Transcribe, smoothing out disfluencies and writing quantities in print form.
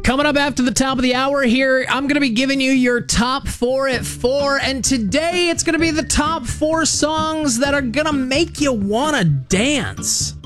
Coming up after the top of the hour here, I'm going to be giving you your top 4 at 4. And today it's going to be the top 4 songs that are going to make you want to dance.